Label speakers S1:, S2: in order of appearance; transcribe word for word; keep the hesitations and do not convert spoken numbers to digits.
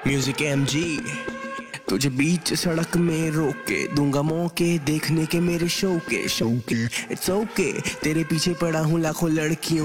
S1: music MG तुझे बीच सड़क में रोक के दूंगा मौके देखने के मेरे शो के शो के इट्स ओके तेरे पीछे पड़ा हूँ लाखों लड़कियों